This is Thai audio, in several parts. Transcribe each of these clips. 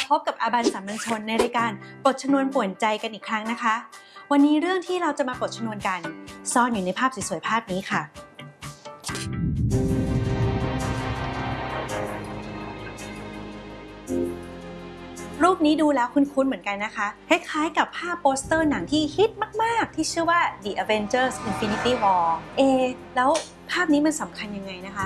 พบกับอาบันสามัญชนในรายการปลดชนวนป่วนใจกันอีกครั้งนะคะวันนี้เรื่องที่เราจะมาปลดชนวนกันซ่อนอยู่ในภาพสวยๆภาพนี้ค่ะรูปนี้ดูแล้วคุ้นๆเหมือนกันนะคะคล้ายๆกับภาพโปสเตอร์หนังที่ฮิตมากๆที่ชื่อว่า The Avengers Infinity War แล้วภาพนี้มันสำคัญยังไงนะคะ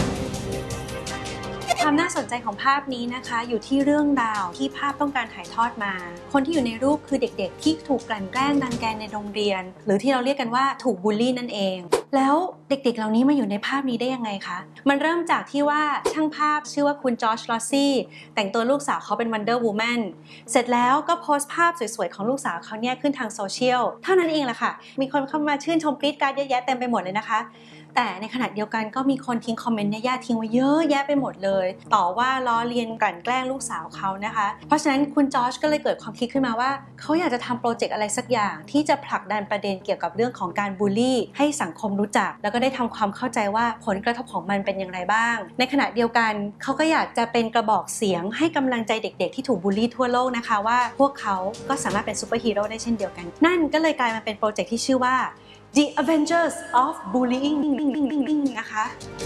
ความน่าสนใจของภาพนี้นะคะอยู่ที่เรื่องราวที่ภาพต้องการถ่ายทอดมาคนที่อยู่ในรูปคือเด็กๆที่ถูกกลั่นแกล้งรังแกในโรงเรียนหรือที่เราเรียกกันว่าถูกบูลลี่นั่นเองแล้วเด็กๆเหล่านี้มาอยู่ในภาพนี้ได้ยังไงคะมันเริ่มจากที่ว่าช่างภาพชื่อว่าคุณจอร์จลอสซี่แต่งตัวลูกสาวเขาเป็น Wonder Woman เสร็จแล้วก็โพสต์ภาพสวยๆของลูกสาวเขาเนี่ยขึ้นทางโซเชียลเท่านั้นเองแหละค่ะมีคนเข้ามาชื่นชมกรี๊ดกราดเยอะแยะเต็มไปหมดเลยนะคะแต่ในขณะเดียวกันก็มีคนทิ้งคอมเมนต์แย่ๆทิ้งไว้เยอะแยะไปหมดเลยต่อว่าล้อเลียนกลั่นแกล้งลูกสาวเขานะคะเพราะฉะนั้นคุณจอร์จก็เลยเกิดความคิดขึ้นมาว่าเขาอยากจะทำโปรเจกต์อะไรสักอย่างที่จะผลักดันประเด็นเกี่ยวกับเรื่องของการบูลลี่ให้สังคมรู้จักแล้วก็ได้ทำความเข้าใจว่าผลกระทบของมันเป็นอย่างไรบ้างในขณะเดียวกันเขาก็อยากจะเป็นกระบอกเสียงให้กำลังใจเด็กๆที่ถูกบูลลี่ทั่วโลกนะคะว่าพวกเขาก็สามารถเป็นซูเปอร์ฮีโร่ได้เช่นเดียวกันนั่นก็เลยกลายมาเป็นโปรเจกต์ที่ชื่อว่าThe Avengers of Bullying นะคะ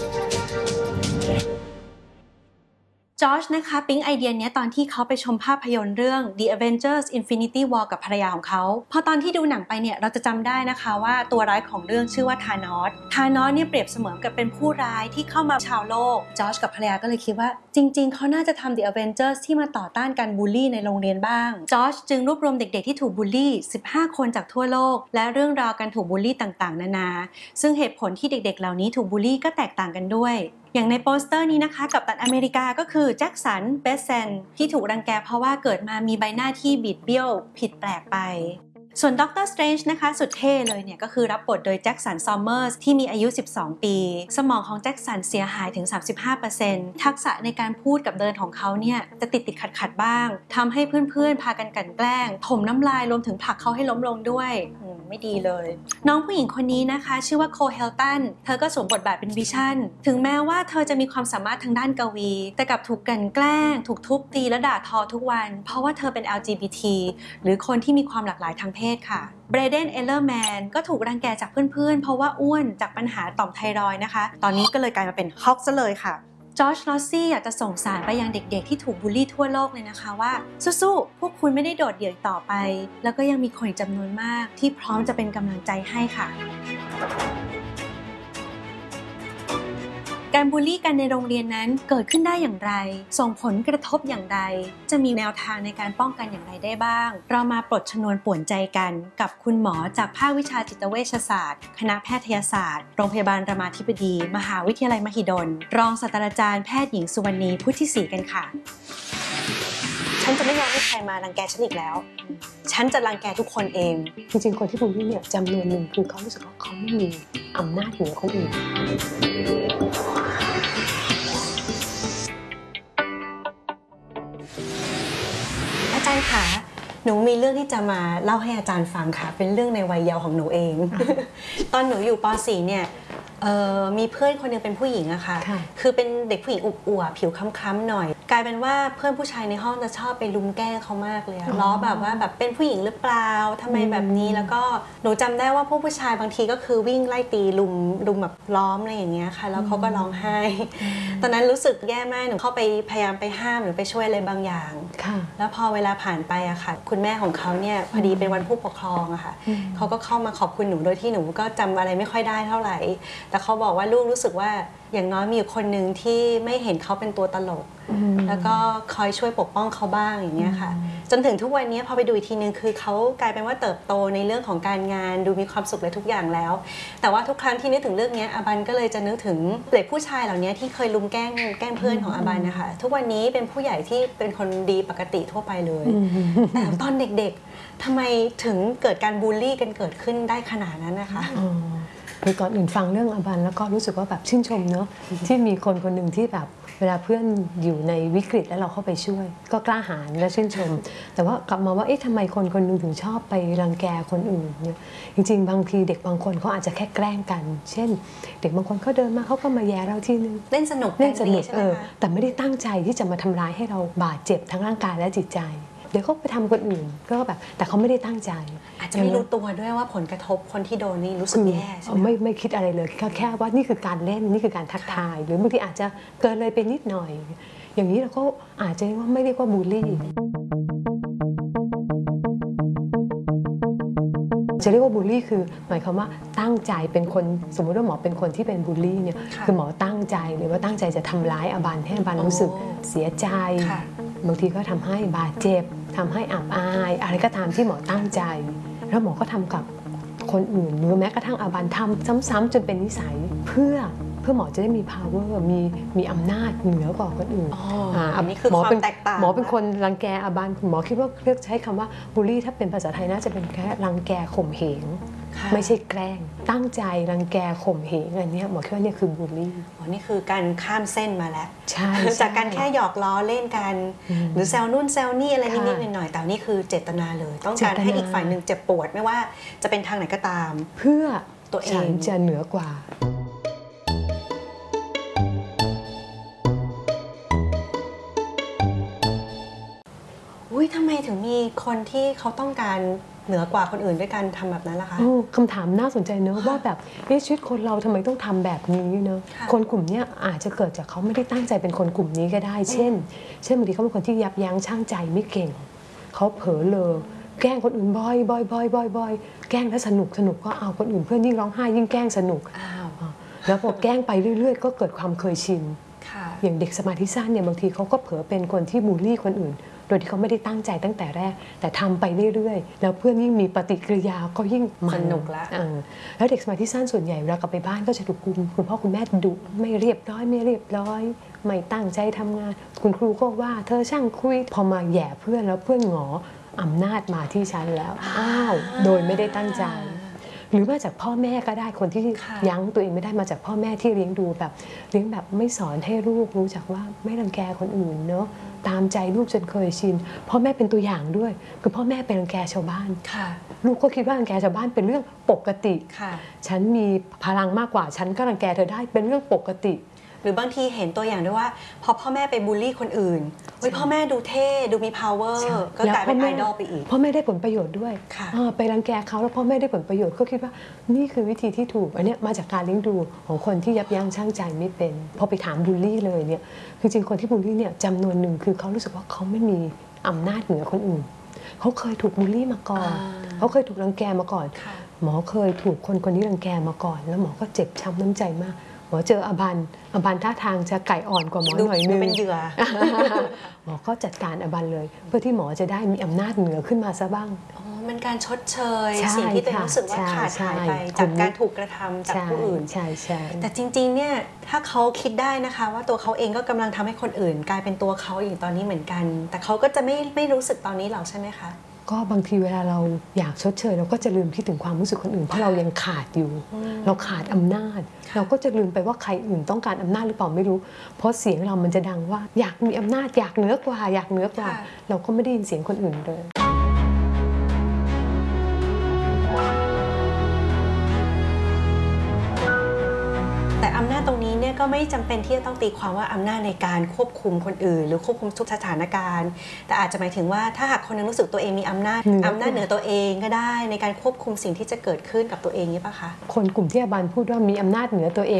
จอร์จนะคะปิ๊งไอเดียนี้ตอนที่เขาไปชมภาพยนตร์เรื่อง The Avengers Infinity War กับภรรยาของเขาพอตอนที่ดูหนังไปเนี่ยเราจะจำได้นะคะว่าตัวร้ายของเรื่องชื่อว่าธานอสเนี่ยเปรียบเสมือนกับเป็นผู้ร้ายที่เข้ามาชาวโลกจอร์จกับภรรยาก็เลยคิดว่าจริงๆเขาน่าจะทำ The Avengers ที่มาต่อต้านการบูลลี่ในโรงเรียนบ้างจอร์จจึงรวบรวมเด็กๆที่ถูกบูลลี่15คนจากทั่วโลกและเรื่องราวการถูกบูลลี่ต่างๆนานาซึ่งเหตุผลที่เด็กๆเหล่านี้ถูกบูลลี่ก็แตกต่างกันด้วยอย่างในโปสเตอร์นี้นะคะกัปตันอเมริกาก็คือแจ็คสันเบสเซนที่ถูกรังแกเพราะว่าเกิดมามีใบหน้าที่บิดเบี้ยวผิดแปลกไปส่วนด็อกเตอร์สเตรนจ์นะคะสุดเท่เลยเนี่ยก็คือรับบทโดยแจ็คสันซอมเมอร์สที่มีอายุ12ปีสมองของแจ็คสันเสียหายถึง 35% ทักษะในการพูดกับเดินของเขาเนี่ยจะติดขัดบ้างทำให้เพื่อนๆพากันกลั่นแกล้งถมน้ำลายรวมถึงผลักเขาให้ล้มลงด้วยไม่ดีเลยน้องผู้หญิงคนนี้นะคะชื่อว่าโคเฮลตันเธอก็สวมบทบาทเป็นวิชั่นถึงแม้ว่าเธอจะมีความสามารถทางด้านกวีแต่กลับถูกกลั่นแกล้งถูกทุบตีและด่าทอทุกวันเพราะว่าเธอเป็น LGBT หรือคนที่มีความหลากหลายทางเพศค่ะเบรเดนเอลเลอร์แมนก็ถูกรังแกจากเพื่อนๆเพราะว่าอ้วนจากปัญหาต่อมไทรอยด์นะคะตอนนี้ก็เลยกลายมาเป็นฮอกซะเลยค่ะจอร์จลอสซี่อยากจะส่งสารไปยังเด็กๆที่ถูกบูลลี่ทั่วโลกเลยนะคะว่าสู้ๆพวกคุณไม่ได้โดดเดี่ยวต่อไปแล้วก็ยังมีคนจำนวนมากที่พร้อมจะเป็นกำลังใจให้ค่ะการบูลลี่กันในโรงเรียนนั้นเกิดขึ้นได้อย่างไรส่งผลกระทบอย่างไรจะมีแนวทางในการป้องกันอย่างไรได้บ้างเรามาปลดชนวนป่วนใจกันกับคุณหมอจากภาควิชาจิตเวชศาสตร์คณะแพทยศาสตร์โรงพยาบาลรามาธิบดีมหาวิทยาลัยมหิดลรองศาสตราจารย์แพทย์หญิงสุวรรณีพุทธิศรีกันค่ะฉันจะไม่ยอมให้ใครมารังแกฉันอีกแล้วฉันจะรังแกทุกคนเองจริงๆคนที่บูลลี่เนี่ยจำนวนหนึ่งคือเขารู้สึกว่าเขาไม่มีอำนาจเหนือคนอื่นอาจารย์คะหนูมีเรื่องที่จะมาเล่าให้อาจารย์ฟังค่ะเป็นเรื่องในวัยเยาว์ของหนูเอง ตอนหนูอยู่ป .4 เนี่ยมีเพื่อนคนนึงเป็นผู้หญิงอะค่ะคือเป็นเด็กผู้หญิงอวบๆผิวคล้ำๆหน่อยกลายเป็นว่าเพื่อนผู้ชายในห้องจะชอบไปลุมแกล้งเขามากเลยล้อแบบว่าแบบเป็นผู้หญิงหรือเปล่าทำไมแบบนี้แล้วก็หนูจำได้ว่าพวกผู้ชายบางทีก็คือวิ่งไล่ตีลุมแบบล้อมอะไรอย่างเงี้ยค่ะแล้วเขาก็ร้องไห้ตอนนั้นรู้สึกแย่มากหนูเข้าไปพยายามไปห้ามหรือไปช่วยอะไรบางอย่างแล้วพอเวลาผ่านไปอะค่ะคุณแม่ของเขาเนี่ยพอดีเป็นวันผู้ปกครองอะค่ะเขาก็เข้ามาขอบคุณหนูโดยที่หนูก็จำอะไรไม่ค่อยได้เท่าไหร่แต่เขาบอกว่าลูกรู้สึกว่าอย่างน้อยมีอยู่คนหนึ่งที่ไม่เห็นเขาเป็นตัวตลกแล้วก็คอยช่วยปกป้องเขาบ้างอย่างเงี้ยค่ะจนถึงทุกวันนี้พอไปดูอีกทีนึงคือเขากลายเป็นว่าเติบโตในเรื่องของการงานดูมีความสุขเลยทุกอย่างแล้วแต่ว่าทุกครั้งที่นึกถึงเรื่องนี้อาบันก็เลยจะนึกถึงเด็กผู้ชายเหล่านี้ที่เคยลุมแกล้งเพื่อนของอาบันนะคะทุกวันนี้เป็นผู้ใหญ่ที่เป็นคนดีปกติทั่วไปเลยแต่ตอนเด็กๆทำไมถึงเกิดการบูลลี่กันเกิดขึ้นได้ขนาดนั้นนะคะคือก่อนอื่นฟังเรื่องอบันแล้วก็รู้สึกว่าแบบชื่นชมเนาะที่มีคนคนหนึ่งที่แบบเวลาเพื่อนอยู่ในวิกฤตแล้วเราเข้าไปช่วย ก็กล้าหาญและชื่นชม แต่ว่ากลับมาว่าเอ๊ะทำไมคนคนหนึ่งถึงชอบไปรังแกคนอื่นเนี่ยจริงๆบางทีเด็กบางคนเขาอาจจะแค่แกล้งกัน เช่น เด็กบางคนเขาเดินมาเขาก็มาแย่เราทีนึงเล่นสนุกเล่นสนุกใช่ไหมคะแต่ไม่ได้ตั้งใจที่จะมาทำร้ายให้เราบาดเจ็บทั้งร่างกายและจิตใจ เดี๋ยวเขาไปทำคนอื่นก็แบบแต่เขาไม่ได้ตั้งใจอาจจะไม่รู้ตัวด้วยว่าผลกระทบคนที่โดนนี่รู้สึกแย่ใช่ไหมไม่คิดอะไรเลยแค่ว่านี่คือการเล่นนี่คือการทักทาย หรือบางทีอาจจะเกินเลยไปนิดหน่อย อย่างนี้เราก็อาจจะว่าไม่เรียกว่าบูลลี่จะเรียกว่าบูลลี่คือหมายความว่าตั้งใจเป็นคนสมมติว่าหมอเป็นคนที่เป็นบูลลี่เนี่ยคือหมอตั้งใจหรือว่าตั้งใจจะทำร้ายอบันให้อบันรู้สึกเสียใจบางทีก็ทำให้บาดเจ็บทำให้อับอายอะไรก็ตามที่หมอตั้งใจแล้วหมอก็ทำกับคนอื่นหรือแม้กระทั่งอบันทำซ้ำๆจนเป็นนิสัยเพื่อหมอจะได้มี power มีอำนาจเหนือกว่าคนอื่นอันนี้คือความแตกต่างหมอเป็นคนรังแกอบันหมอคิดว่าเลือกใช้คำว่าบูลลี่ถ้าเป็นภาษาไทยน่าจะเป็นแค่รังแกข่มเหงไม่ใช่แกล้งตั้งใจรังแกข่มเหงอันนี้หมอคิดว่านี่คือบูลลี่นี่คือการข้ามเส้นมาแล้วใช่จากการแค่หยอกล้อเล่นกันหรือแซวนู่นแซวนี่อะไรนิดๆหน่อยๆแต่นี่คือเจตนาเลยต้องการให้อีกฝ่ายหนึ่งเจ็บปวดไม่ว่าจะเป็นทางไหนก็ตามเพื่อตัวเองฉันจะเหนือกว่าทำไมถึงมีคนที่เขาต้องการเหนือกว่าคนอื่นด้วยการทำแบบนั้นล่ะคะคำถามน่าสนใจเนอะว่าแบบชีวิตคนเราทำไมต้องทำแบบนี้เนอะคนกลุ่มนี้อาจจะเกิดจากเขาไม่ได้ตั้งใจเป็นคนกลุ่มนี้ก็ได้ เช่นบางทีเขาเป็นคนที่ยับยั้งชั่งใจไม่เก่งเขาเผลอเลยแกล้งคนอื่นบ่อยแกล้งแล้วสนุกก็เอาคนอื่นเพื่อนยิ่งร้องไห้ยิ่งแกล้งสนุกแล้วพอแกล้งไปเรื่อยๆก็เกิดความเคยชินอย่างเด็กสมาธิสั้นเนี่ยบางทีเขาก็เผลอเป็นคนที่บูลลี่คนอื่นโดยที่เขาไม่ได้ตั้งใจตั้งแต่แรกแต่ทำไปเรื่อยๆแล้วเพื่อนยิ่งมีปฏิกิริยาก็ยิ่งสนุกละแล้วเด็กสมาธิสั้นส่วนใหญ่เวลากลับไปบ้านก็จะถูกคุณพ่อคุณแม่ดุไม่เรียบร้อยไม่ตั้งใจทำงานคุณครูก็ว่าเธอช่างคุยพอมาแย่เพื่อนแล้วเพื่อนหงออำนาจมาที่ฉันแล้วโดยไม่ได้ตั้งใจหรือมาจากพ่อแม่ก็ได้คนที่ยั้งตัวเองไม่ได้มาจากพ่อแม่ที่เลี้ยงดูแบบไม่สอนให้ลูกรู้จักว่าไม่รังแกคนอื่นเนาะตามใจลูกจนเคยชินพ่อแม่เป็นตัวอย่างด้วยคือพ่อแม่เป็นรังแกชาวบ้านลูกก็คิดว่ารังแกชาวบ้านเป็นเรื่องปกติฉันมีพลังมากกว่าฉันก็รังแกเธอได้เป็นเรื่องปกติหรือบางทีเห็นตัวอย่างด้วยว่าพอพ่อแม่ไปบูลลี่คนอื่นพ่อแม่ดูเท่ดูมี power ก็กลายเป็นไอดอลไปอีกพ่อแม่ได้ผลประโยชน์ด้วยไปรังแกเขาแล้วพ่อแม่ได้ผลประโยชน์ก็คิดว่านี่คือวิธีที่ถูกอันนี้มาจากการเลี้ยงดูของคนที่ยับยั้งชั่งใจไม่เป็นพอไปถามบูลลี่เลยเนี่ยคือจริงคนที่บูลลี่เนี่ยจำนวนหนึ่งคือเขารู้สึกว่าเขาไม่มีอำนาจเหนือคนอื่นเขาเคยถูกบูลลี่มาก่อนเขาเคยถูกรังแกมาก่อนหมอเคยถูกคนนี้รังแกมาก่อนแล้วหมอก็เจ็บช้ำน้ำใจมากหมอเจออบันท่าทางจะไก่อ่อนกว่าหมอหน่อยนึงเป็นเหยื่อหมอก็จัดการอบันเลยเพื่อที่หมอจะได้มีอำนาจเหนือขึ้นมาซะบ้างมันการชดเชยสิ่งที่ตัวเองรู้สึกว่าขาดหายไปจากการถูกกระทำจากผู้อื่นใช่แต่จริงๆเนี่ยถ้าเขาคิดได้นะคะว่าตัวเขาเองก็กำลังทำให้คนอื่นกลายเป็นตัวเขาอย่างตอนนี้เหมือนกันแต่เขาก็จะไม่รู้สึกตอนนี้หรอกใช่ไหมคะก็บางทีเวลาเราอยากชดเชยเราก็จะลืมคิดถึงความรู้สึกคนอื่นเพราะเรายังขาดอยู่เราขาดอำนาจเราก็จะลืมไปว่าใครอื่นต้องการอำนาจหรือเปล่าไม่รู้เพราะเสียงเรามันจะดังว่าอยากมีอำนาจอยากเหนือกว่าเราก็ไม่ได้ยินเสียงคนอื่นเลยแต่อำนาจตรงนี้เนี่ยก็ไม่จำเป็นที่จะต้องตีความว่าอำนาจในการควบคุมคนอื่นหรือควบคุมทุกสถานการณ์แต่อาจจะหมายถึงว่าถ้าหากคนนึงรู้สึกตัวเองมีอำนาจเหนือตัวเองก็ได้ในการควบคุมสิ่งที่จะเกิดขึ้นกับตัวเองนี่ป่ะคะคนกลุ่มที่อบันพูดว่ามีอำนาจเหนือตัวเอง